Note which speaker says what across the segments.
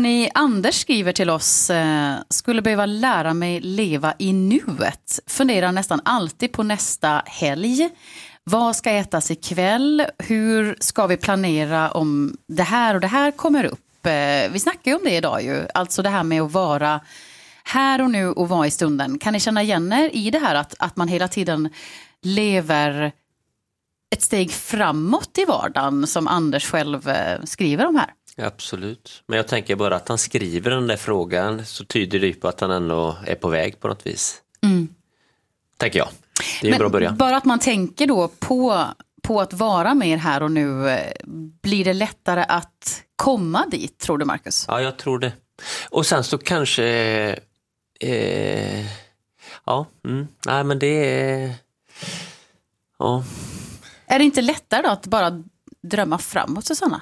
Speaker 1: Hörrni, Anders skriver till oss, skulle behöva lära mig leva i nuet. Funderar nästan alltid på nästa helg. Vad ska ätas ikväll? Hur ska vi planera om det här och det här kommer upp? Vi snackar ju om det idag ju. Alltså det här med att vara här och nu och vara i stunden. Kan ni känna igen er i det här att man hela tiden lever ett steg framåt i vardagen som Anders själv skriver om här?
Speaker 2: Absolut. Men jag tänker bara att han skriver den där frågan så tyder det på att han ändå är på väg på något vis. Tänker jag. Det är en bra början.
Speaker 1: Bara att man tänker då på att vara mer här och nu, blir det lättare att komma dit, tror du, Marcus?
Speaker 2: Ja, jag tror det. Och sen så kanske nej men det är ja.
Speaker 1: Är det inte lättare då att bara drömma framåt, Susanna?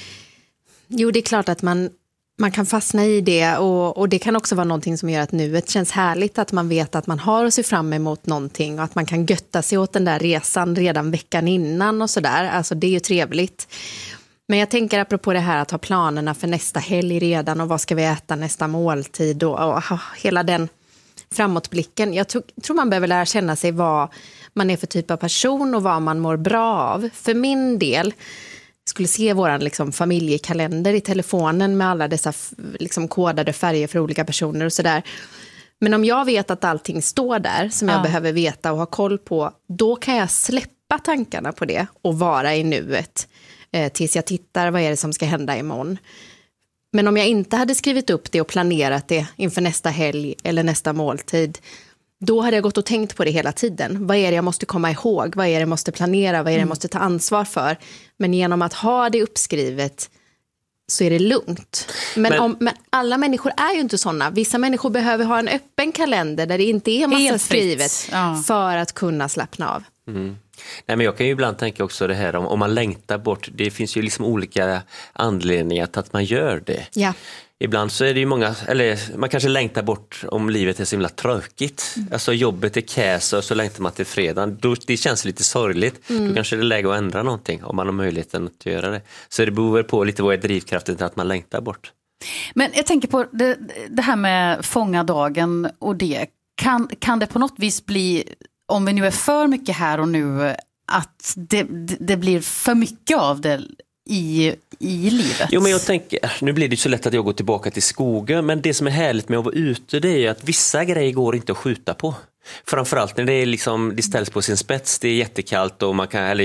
Speaker 3: Jo, det är klart att man kan fastna i det och det kan också vara någonting som gör att nuet känns härligt, att man vet att man har att se fram emot någonting och att man kan götta sig åt den där resan redan veckan innan och sådär. Alltså det är ju trevligt. Men jag tänker apropå det här att ha planerna för nästa helg redan och vad ska vi äta nästa måltid och hela den framåtblicken. Jag tror man behöver lära känna sig vad man är för typ av person och vad man mår bra av. För min del skulle se våran liksom familjekalender i telefonen med alla dessa liksom kodade färger för olika personer och sådär. Men om jag vet att allting står där som jag behöver veta och ha koll på, då kan jag släppa tankarna på det och vara i nuet tills jag tittar vad är det som ska hända imorgon. Men om jag inte hade skrivit upp det och planerat det inför nästa helg eller nästa måltid, då hade jag gått och tänkt på det hela tiden. Vad är det jag måste komma ihåg? Vad är det jag måste planera? Vad är det jag måste ta ansvar för? Men genom att ha det uppskrivet så är det lugnt. Men alla människor är ju inte sådana. Vissa människor behöver ha en öppen kalender där det inte är massa skrivet för att kunna slappna av.
Speaker 2: Nej, men jag kan ju ibland tänka också det här om man längtar bort. Det finns ju liksom olika anledningar till att man gör det.
Speaker 3: Ja.
Speaker 2: Ibland så är det ju många, eller man kanske längtar bort om livet är så himla tråkigt. Alltså jobbet är käs och så längtar man till fredagen. Det känns lite sorgligt. Då kanske det är läge att ändra någonting om man har möjligheten att göra det. Så det beror på lite vad är drivkraften till att man längtar bort.
Speaker 1: Men jag tänker på det här med fånga dagen och det. Kan det på något vis bli, om vi nu är för mycket här och nu, att det blir för mycket av det i livet?
Speaker 2: Jo, men jag tänker, nu blir det så lätt att jag går tillbaka till skogen, men det som är härligt med att vara ute, det är ju att vissa grejer går inte att skjuta på. Framförallt när det är liksom, det ställs på sin spets, det är jättekallt och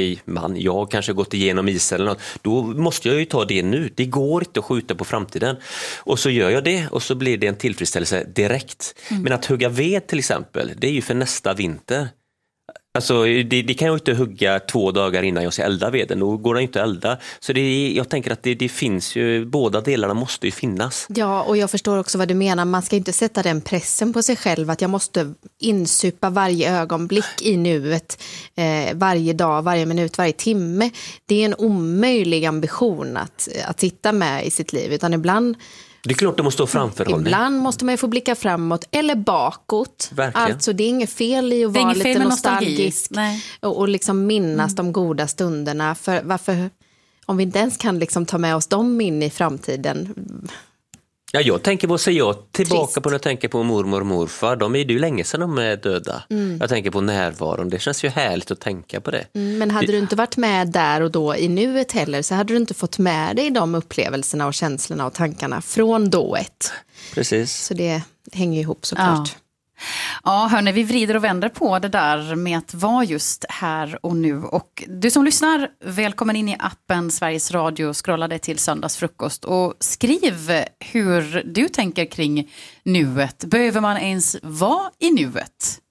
Speaker 2: jag kanske gått igenom is eller något, då måste jag ju ta det nu. Det går inte att skjuta på framtiden. Och så gör jag det och så blir det en tillfredsställelse direkt. Men att hugga ved till exempel, det är ju för nästa vinter. Alltså det kan jag inte hugga 2 dagar innan jag ska elda veden. Då går det inte att elda. Så jag tänker att det finns ju, båda delarna måste ju finnas.
Speaker 3: Ja, och jag förstår också vad du menar. Man ska inte sätta den pressen på sig själv att jag måste insupa varje ögonblick i nuet. Varje dag, varje minut, varje timme. Det är en omöjlig ambition att sitta med i sitt liv. Utan ibland...
Speaker 2: Det är klart det måste stå framförhållning.
Speaker 3: Ibland måste man ju få blicka framåt eller bakåt.
Speaker 2: Verkligen.
Speaker 3: Alltså det är inget fel i att vara lite nostalgisk och liksom minnas de goda stunderna. För varför, om vi inte ens kan liksom ta med oss dem in i framtiden.
Speaker 2: Ja, jag tänker på, tillbaka på när jag tänker på mormor och morfar. De är ju länge sedan de är döda. Jag tänker på närvaron. Det känns ju härligt att tänka på det.
Speaker 3: Men hade du inte varit med där och då i nuet heller, så hade du inte fått med dig de upplevelserna och känslorna och tankarna från dået.
Speaker 2: Precis.
Speaker 3: Så det hänger ihop såklart.
Speaker 1: Ja, hörni, vi vrider och vänder på det där med att vara just här och nu. Och du som lyssnar, välkommen in i appen Sveriges Radio. Scrolla dig till söndagsfrukost och skriv hur du tänker kring nuet. Behöver man ens vara i nuet?